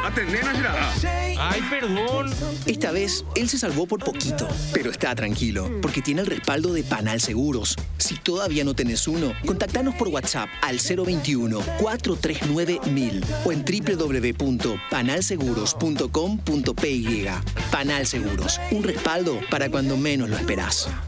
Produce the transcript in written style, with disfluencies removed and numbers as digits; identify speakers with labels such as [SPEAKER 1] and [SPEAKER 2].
[SPEAKER 1] Atendé, Nayara.
[SPEAKER 2] Ay, perdón.
[SPEAKER 3] Esta vez, él se salvó por poquito, pero está tranquilo, porque tiene el respaldo de Panal Seguros. Si todavía no tenés uno, contactanos por WhatsApp al 021-439-1000 o en www.panalseguros.com.py. Panal Seguros, un respaldo para cuando menos lo esperás.